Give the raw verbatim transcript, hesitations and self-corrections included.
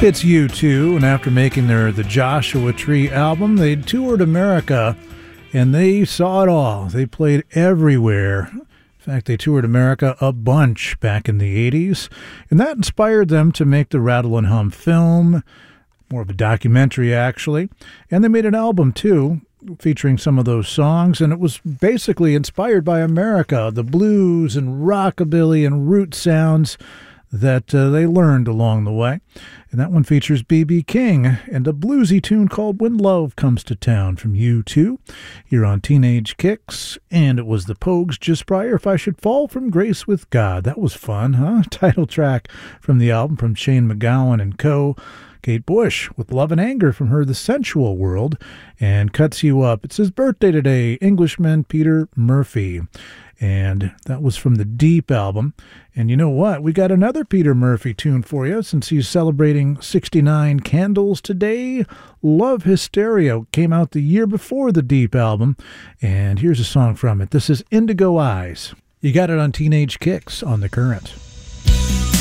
It's U two, and after making their The Joshua Tree album, they toured America, and they saw it all. They played everywhere. In fact, they toured America a bunch back in the eighties, and that inspired them to make the Rattle and Hum film, more of a documentary, actually. And they made an album, too, featuring some of those songs, and it was basically inspired by America, the blues and rockabilly and root sounds that uh, they learned along the way. And that one features B B King and a bluesy tune called When Love Comes to Town from U two. Here on Teenage Kicks, and it was the Pogues just prior, If I Should Fall from Grace with God. That was fun, huh? Title track from the album from Shane MacGowan and co. Kate Bush with Love and Anger from her The Sensual World, and Cuts You Up. It's his birthday today, Englishman Peter Murphy. And that was from the Deep album. And you know what? We got another Peter Murphy tune for you since he's celebrating sixty-nine candles today. Love Hysteria came out the year before the Deep album. And here's a song from it. This is Indigo Eyes. You got it on Teenage Kicks on The Current.